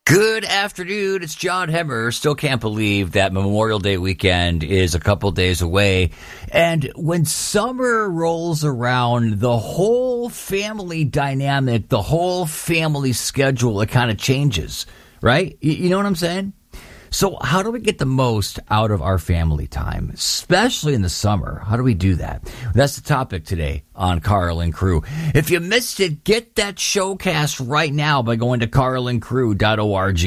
Good afternoon. It's John Hemmer. Still can't believe that Memorial Day weekend is a couple days away. And when summer rolls around, the whole family dynamic, the whole family schedule, it kind of changes, right? You know what I'm saying? So how do we get the most out of our family time, especially in the summer? How do we do that? That's the topic today on Carl and Crew. If you missed it, get that showcast right now by going to carlandcrew.org.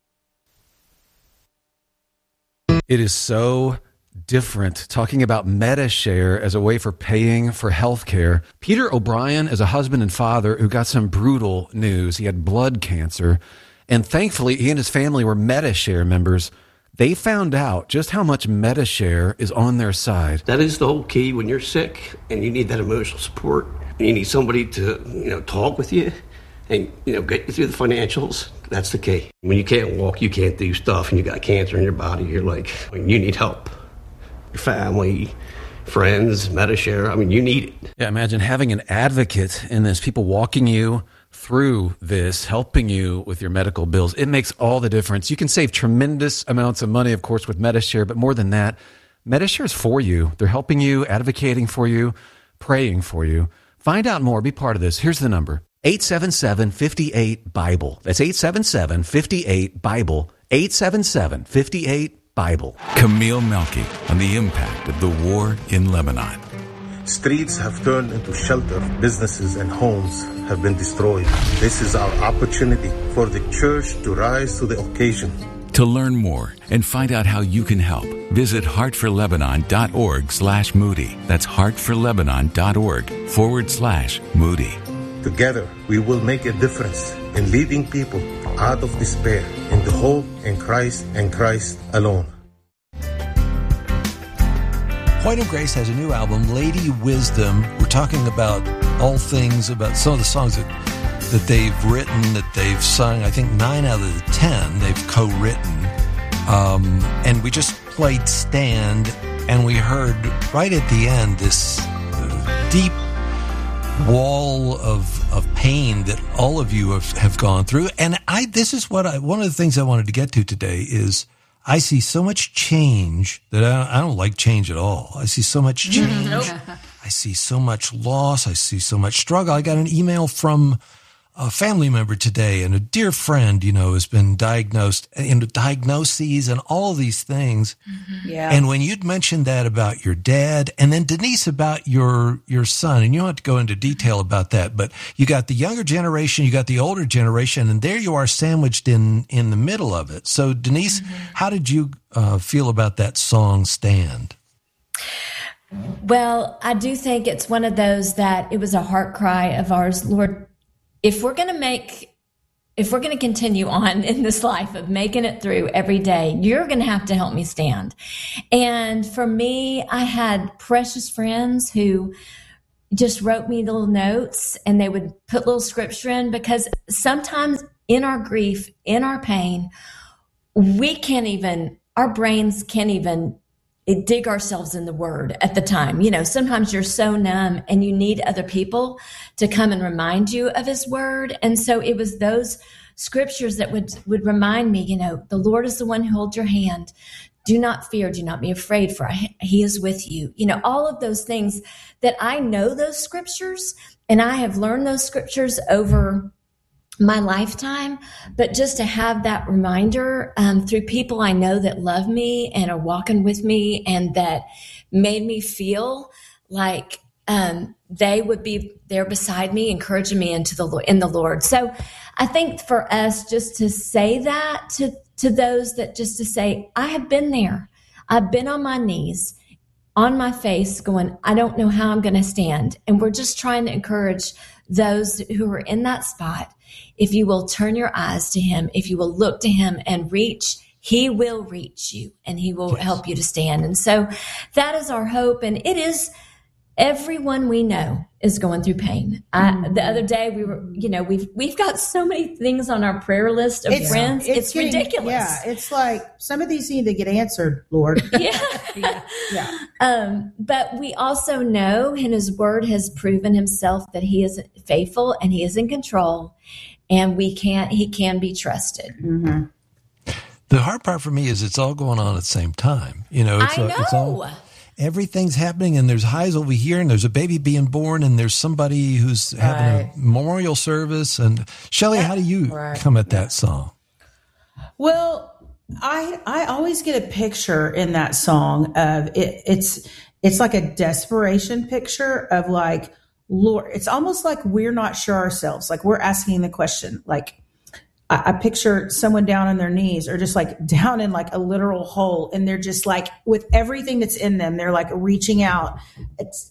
It is so different talking about MediShare as a way for paying for health care. Peter O'Brien is a husband and father who got some brutal news. He had blood cancer. And thankfully, he and his family were MediShare members. They found out just how much MediShare is on their side. That is the whole key when you're sick and you need that emotional support. And you need somebody to, talk with you and, get you through the financials. That's the key. When you can't walk, you can't do stuff, and you got cancer in your body, you're like, you need help. Your family, friends, MediShare, you need it. Yeah, imagine having an advocate in this, people walking you through this, helping you with your medical bills. It makes all the difference. You can save tremendous amounts of money, of course, with MediShare, but more than that, MediShare is for you. They're helping you, advocating for you, praying for you. Find out more. Be part of this. Here's the number. 877-58-BIBLE. That's 877-58-BIBLE. 877-58-BIBLE. Camille Melky on the impact of the war in Lebanon. Streets have turned into shelter. Businesses and homes have been destroyed. This is our opportunity for the church to rise to the occasion. To learn more and find out how you can help, visit heartforlebanon.org/Moody. That's heartforlebanon.org/Moody. Together, we will make a difference in leading people out of despair into hope in Christ and Christ alone. White and Grace has a new album, Lady Wisdom. We're talking about all things, about some of the songs that they've written, that they've sung. I think 9 out of the 10 they've co-written. And we just played Stand, and we heard right at the end this deep wall of pain that all of you have gone through. And one of the things I wanted to get to today is I see so much change that I don't like change at all. I see so much change. I see so much loss. I see so much struggle. I got an email from a family member today, and a dear friend, has been diagnosed, diagnoses and all of these things. Mm-hmm. Yeah. And when you'd mentioned that about your dad, and then Denise about your son, and you don't have to go into detail about that, but you got the younger generation, you got the older generation, and there you are sandwiched in the middle of it. So Denise, how did you feel about that song, Stand? Well, I do think it's one of those that it was a heart cry of ours, Lord. If we're going to continue on in this life of making it through every day, you're going to have to help me stand. And for me, I had precious friends who just wrote me little notes, and they would put little scripture in, because sometimes in our grief, in our pain, our brains can't even dig ourselves in the word at the time. Sometimes you're so numb and you need other people to come and remind you of his word. And so it was those scriptures that would remind me, the Lord is the one who holds your hand. Do not fear, do not be afraid, for he is with you. All of those things that I know those scriptures, and I have learned those scriptures over my lifetime, but just to have that reminder through people I know that love me and are walking with me, and that made me feel like they would be there beside me, encouraging me in the Lord. So I think for us just to say that to those, that just to say, I have been there. I've been on my knees, on my face, going, I don't know how I'm going to stand. And we're just trying to encourage those who are in that spot. If you will turn your eyes to him, if you will look to him and reach, he will reach you, and he will help you to stand. And so that is our hope. And it is, everyone we know is going through pain. The other day we've got so many things on our prayer list of friends. It's ridiculous. Yeah. It's like some of these need to get answered, Lord. Yeah. But we also know, and his word has proven himself, that he is faithful and he is in control. and he can be trusted. Mm-hmm. The hard part for me is it's all going on at the same time. You know, it's all, everything's happening, and there's highs over here, and there's a baby being born, and there's somebody who's having a memorial service. And Shelley, how do you come at that song? Well, I always get a picture in that song of it's like a desperation picture of like, Lord, it's almost like we're not sure ourselves. Like we're asking the question, like I picture someone down on their knees or just like down in like a literal hole. And they're just like, with everything that's in them, they're like reaching out. It's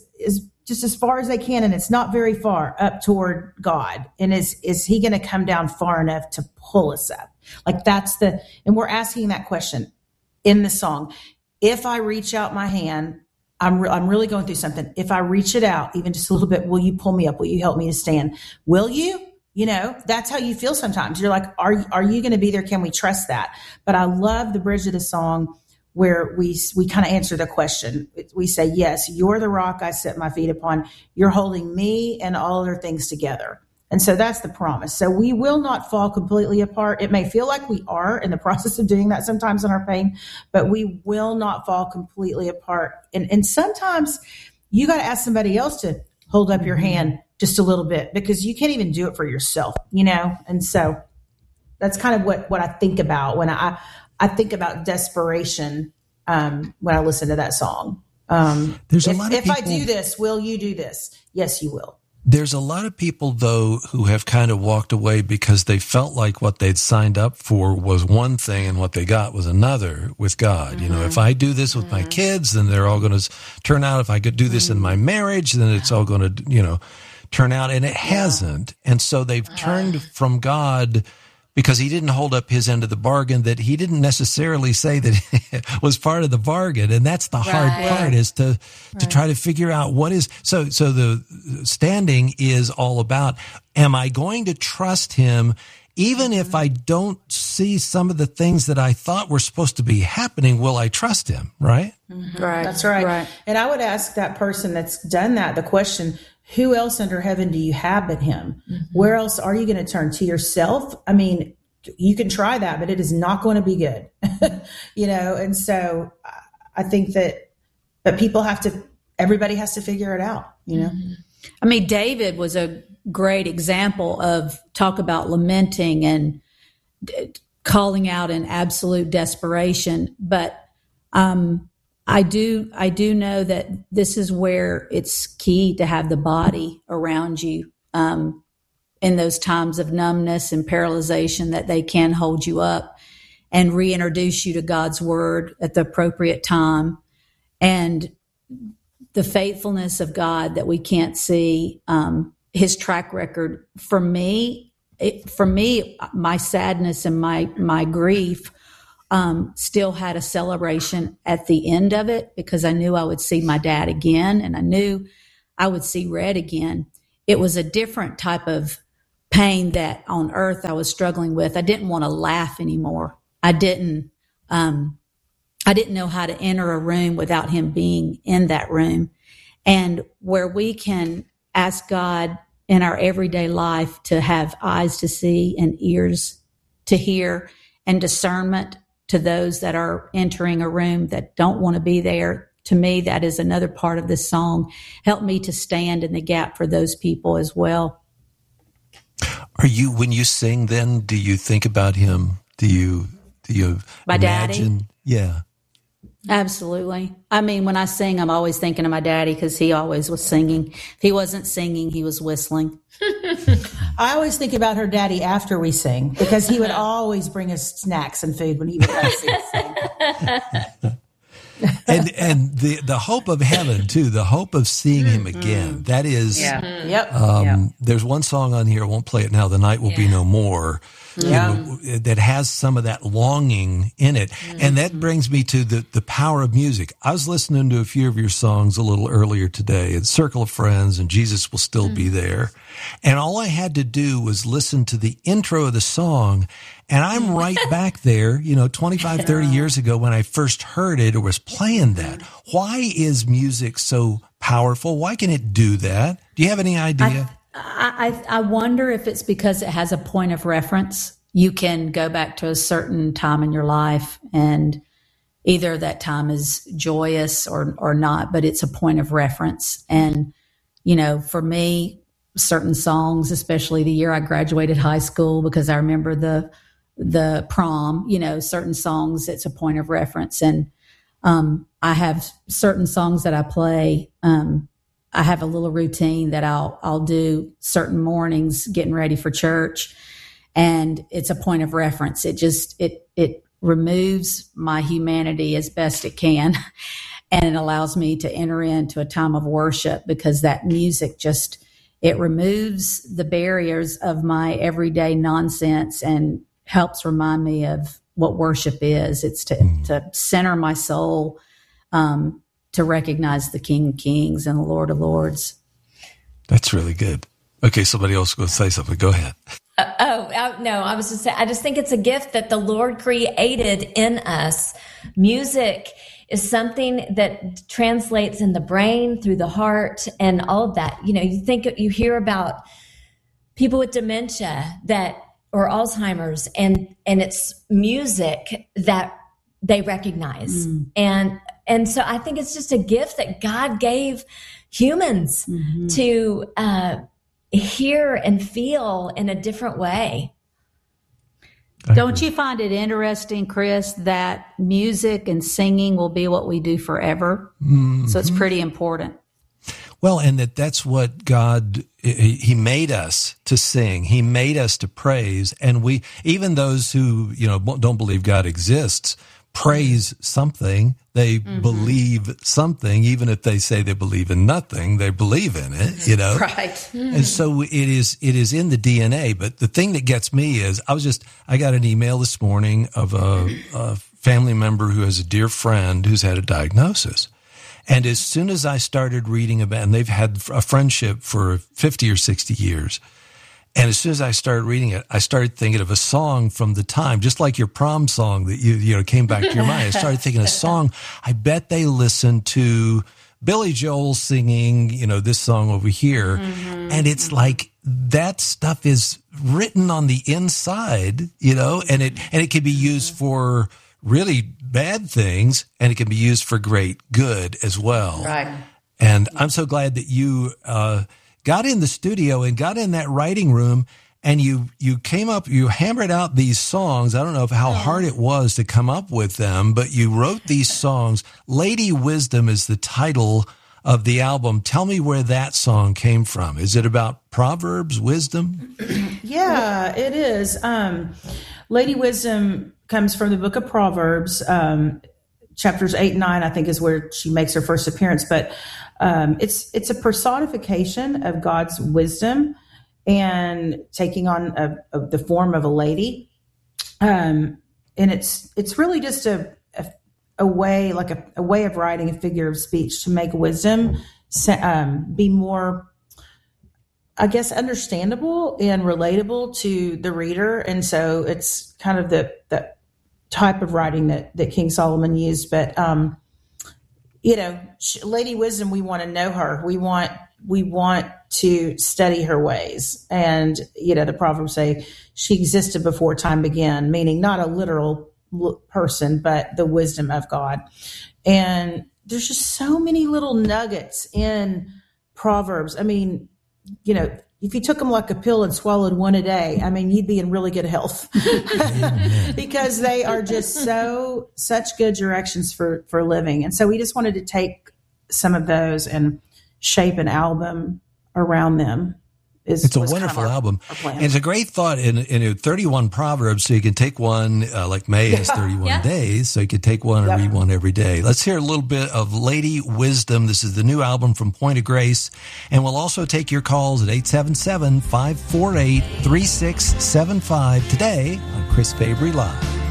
just as far as they can. And it's not very far up toward God. And is he going to come down far enough to pull us up? Like and we're asking that question in the song. If I reach out my hand, I'm really going through something. If I reach it out even just a little bit, will you pull me up? Will you help me to stand? Will you? You know, that's how you feel sometimes. You're like, are you going to be there? Can we trust that? But I love the bridge of the song where we kind of answer the question. We say, yes, you're the rock I set my feet upon. You're holding me and all other things together. And so that's the promise. So we will not fall completely apart. It may feel like we are in the process of doing that sometimes in our pain, but we will not fall completely apart. And sometimes you got to ask somebody else to hold up your hand just a little bit, because you can't even do it for yourself, you know? And so that's kind of what I think about when I think about desperation when I listen to that song. There's a lot of people, if I do this, will you do this? Yes, you will. There's a lot of people, though, who have kind of walked away because they felt like what they'd signed up for was one thing and what they got was another with God. Mm-hmm. You know, if I do this with my kids, then they're all going to turn out. If I could do this in my marriage, then it's all going to, you know, turn out. And it hasn't. And so they've turned from God because he didn't hold up his end of the bargain, that he didn't necessarily say that it was part of the bargain. And that's the hard part, is to try to figure out what is. So the standing is all about, am I going to trust him even if I don't see some of the things that I thought were supposed to be happening? Will I trust him? Right? Mm-hmm. Right. That's right. And I would ask that person that's done that the question, who else under heaven do you have but him? Mm-hmm. Where else are you going to turn? To yourself? I mean, you can try that, but it is not going to be good, you know? And so I think that everybody has to figure it out, you know? Mm-hmm. I mean, David was a great example of talk about lamenting and calling out in absolute desperation. But, I do know that this is where it's key to have the body around you in those times of numbness and paralyzation, that they can hold you up and reintroduce you to God's word at the appropriate time. And the faithfulness of God that we can't see, his track record. For me, my sadness and my grief still had a celebration at the end of it, because I knew I would see my dad again, and I knew I would see Red again. It was a different type of pain that on earth I was struggling with. I didn't want to laugh anymore. I didn't know how to enter a room without him being in that room. And where we can ask God in our everyday life to have eyes to see and ears to hear and discernment to those that are entering a room that don't want to be there. To me, that is another part of this song. Help me to stand in the gap for those people as well. Are you, when you sing, then do you think about him? Do you my imagine? Daddy? Yeah. Absolutely. I mean, when I sing, I'm always thinking of my daddy, because he always was singing. If he wasn't singing, he was whistling. I always think about her daddy after we sing, because he would always bring us snacks and food when he would let us sing. And the hope of heaven too, the hope of seeing him again. That is, there's one song on here, I won't play it now, The Night Will Be No More, you know, that has some of that longing in it. And that brings me to the power of music. I was listening to a few of your songs a little earlier today, it's Circle of Friends and Jesus Will Still Be There. And all I had to do was listen to the intro of the song, and I'm right back there, 25, 30 years ago when I first heard it or was playing that. Why is music so powerful? Why can it do that? Do you have any idea? I wonder if it's because it has a point of reference. You can go back to a certain time in your life, and either that time is joyous or not, but it's a point of reference. And, you know, for me, certain songs, especially the year I graduated high school, because I remember the prom, you know, certain songs, it's a point of reference. And I have certain songs that I play. I have a little routine that I'll do certain mornings getting ready for church, and it's a point of reference. It removes my humanity as best it can, and it allows me to enter into a time of worship, because that music it removes the barriers of my everyday nonsense and helps remind me of what worship is. It's to center my soul, to recognize the King of Kings and the Lord of Lords. That's really good. Okay, somebody else will say something. Go ahead. No, I was just saying, I just think it's a gift that the Lord created in us. Music is something that translates in the brain, through the heart, and all of that. You know, you hear about people with dementia or Alzheimer's, and it's music that they recognize. And so I think it's just a gift that God gave humans to hear and feel in a different way. Don't you find it interesting, Chris, that music and singing will be what we do forever? So it's pretty important. Well, and that's what God, he made us to sing. He made us to praise. And we, even those who, you know, don't believe God exists, praise something. They believe something. Even if they say they believe in nothing, they believe in it, you know? Right. And so it is in the DNA. But the thing that gets me is I got an email this morning of a family member who has a dear friend who's had a diagnosis. And as soon as I started reading about, and they've had a friendship for 50 or 60 years. And as soon as I started reading it, I started thinking of a song from the time, just like your prom song that you know came back to your mind. I started thinking of a song. I bet they listened to Billy Joel singing, you know, this song over here. And it's like that stuff is written on the inside, you know, and it can be used for really bad things, and it can be used for great good as well. Right. And I'm so glad that you got in the studio and got in that writing room, and you came up, you hammered out these songs. I don't know how hard it was to come up with them, but you wrote these songs. Lady Wisdom is the title of the album. Tell me where that song came from. Is it about Proverbs, wisdom? Yeah, it is. Lady Wisdom comes from the book of Proverbs, chapters 8 and 9, I think is where she makes her first appearance. But it's a personification of God's wisdom and taking on the form of a lady. And it's really just a way, like a way of writing, a figure of speech to make wisdom be more, I guess, understandable and relatable to the reader. And so it's kind of the type of writing that King Solomon used. But, you know, Lady Wisdom, we want to know her. We want to study her ways. And, you know, the Proverbs say she existed before time began, meaning not a literal person, but the wisdom of God. And there's just so many little nuggets in Proverbs. I mean, you know, if you took them like a pill and swallowed one a day, I mean, you'd be in really good health because they are just such good directions for living. And so we just wanted to take some of those and shape an album around them. It's a wonderful album. And it's a great thought in 31 Proverbs, so you can take one, like May has 31 days, so you can take one and read one every day. Let's hear a little bit of Lady Wisdom. This is the new album from Point of Grace, and we'll also take your calls at 877-548-3675 today on Chris Fabry Live.